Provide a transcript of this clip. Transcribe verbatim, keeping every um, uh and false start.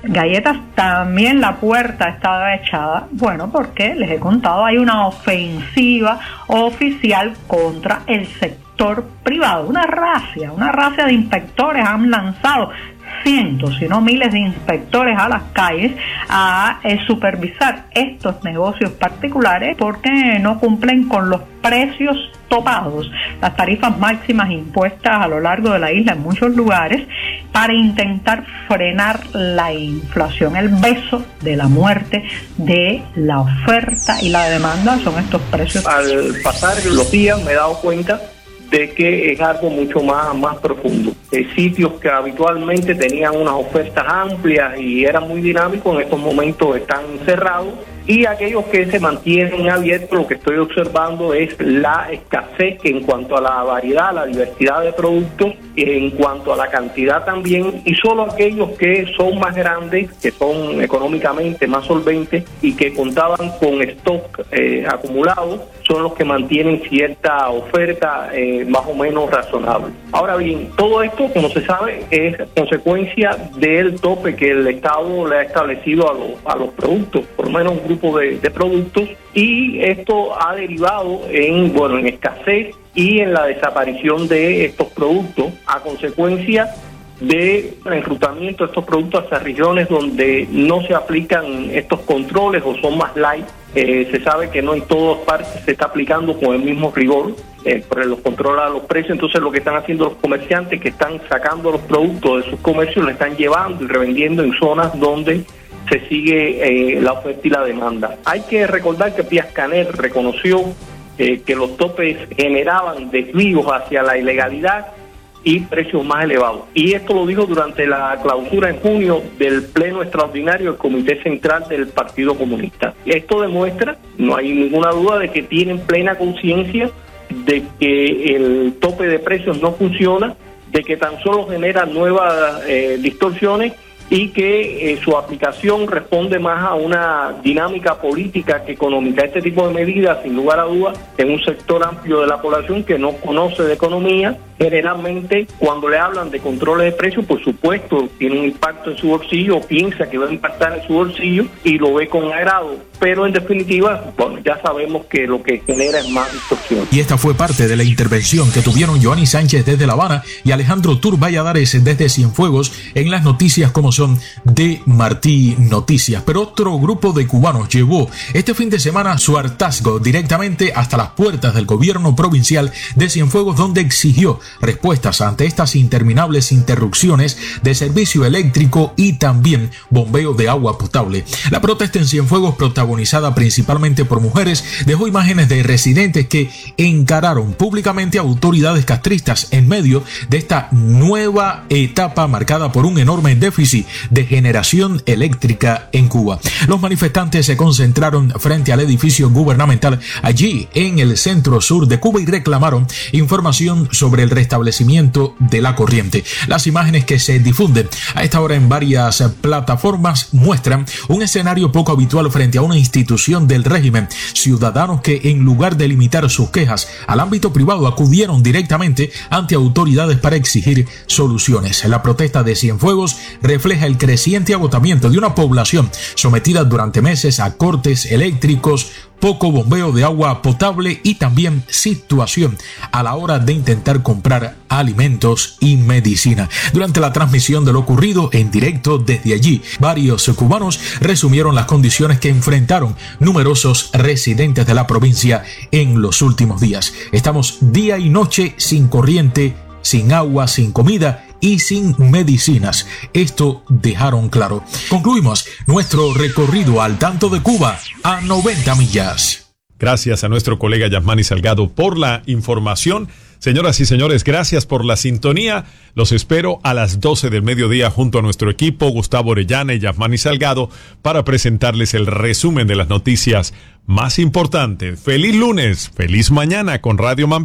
galletas también la puerta estaba echada. Bueno, porque les he contado, hay una ofensiva oficial contra el sector privado, una racia, una racia de inspectores han lanzado cientos, si no miles de inspectores a las calles a eh, supervisar estos negocios particulares porque no cumplen con los precios topados, las tarifas máximas impuestas a lo largo de la isla en muchos lugares para intentar frenar la inflación. El beso de la muerte de la oferta y la demanda son estos precios. Al pasar los días me he dado cuenta de que es algo mucho más, más profundo. Eh, sitios que habitualmente tenían unas ofertas amplias y eran muy dinámicos, en estos momentos están cerrados, y aquellos que se mantienen abiertos, lo que estoy observando es la escasez en cuanto a la variedad, la diversidad de productos, en cuanto a la cantidad también, y solo aquellos que son más grandes, que son económicamente más solventes y que contaban con stock eh, acumulado, son los que mantienen cierta oferta eh, más o menos razonable. Ahora bien, todo esto, como se sabe, es consecuencia del tope que el Estado le ha establecido a los, a los productos, por lo menos un grupo de, de productos, y esto ha derivado en, bueno, en escasez y en la desaparición de estos productos a consecuencia de enrutamiento de estos productos hacia regiones donde no se aplican estos controles o son más light. Eh, se sabe que no en todas partes se está aplicando con el mismo rigor, eh, por los controles a los precios. Entonces lo que están haciendo los comerciantes, que están sacando los productos de sus comercios, los están llevando y revendiendo en zonas donde se sigue eh, la oferta y la demanda. Hay que recordar que Díaz-Canel reconoció eh, que los topes generaban desvíos hacia la ilegalidad y precios más elevados. Y esto lo dijo durante la clausura en junio del Pleno Extraordinario del Comité Central del Partido Comunista. Esto demuestra, no hay ninguna duda, de que tienen plena conciencia de que el tope de precios no funciona, de que tan solo genera nuevas eh, distorsiones y que eh, su aplicación responde más a una dinámica política que económica. Este tipo de medidas, sin lugar a dudas, en un sector amplio de la población que no conoce de economía, generalmente cuando le hablan de controles de precios, por supuesto, tiene un impacto en su bolsillo, o piensa que va a impactar en su bolsillo y lo ve con agrado, pero en definitiva, bueno, ya sabemos que lo que genera es más distorsión. Y esta fue parte de la intervención que tuvieron Joanny Sánchez desde La Habana y Alejandro Tur Valladares desde Cienfuegos en las noticias como son de Martí Noticias. Pero otro grupo de cubanos llevó este fin de semana su hartazgo directamente hasta las puertas del gobierno provincial de Cienfuegos, donde exigió respuestas ante estas interminables interrupciones de servicio eléctrico y también bombeo de agua potable. La protesta en Cienfuegos, protagonizada principalmente por mujeres, dejó imágenes de residentes que encararon públicamente a autoridades castristas en medio de esta nueva etapa marcada por un enorme déficit de generación eléctrica en Cuba. Los manifestantes se concentraron frente al edificio gubernamental allí en el centro sur de Cuba y reclamaron información sobre el restablecimiento de la corriente. Las imágenes que se difunden a esta hora en varias plataformas muestran un escenario poco habitual frente a una institución del régimen. Ciudadanos que, en lugar de limitar sus quejas al ámbito privado, acudieron directamente ante autoridades para exigir soluciones. La protesta de Cienfuegos refleja el creciente agotamiento de una población sometida durante meses a cortes eléctricos, poco bombeo de agua potable y también situación a la hora de intentar comprar alimentos y medicina. Durante la transmisión de lo ocurrido en directo desde allí, varios cubanos resumieron las condiciones que enfrentaron numerosos residentes de la provincia en los últimos días. Estamos día y noche sin corriente, sin agua, sin comida y sin medicinas. Esto dejaron claro. Concluimos nuestro recorrido al tanto de Cuba a noventa millas. Gracias a nuestro colega Yasmani Salgado por la información. Señoras y señores, gracias por la sintonía. Los espero a las doce del mediodía junto a nuestro equipo, Gustavo Orellana y Yasmani Salgado, para presentarles el resumen de las noticias más importantes. Feliz lunes, feliz mañana con Radio Mambí.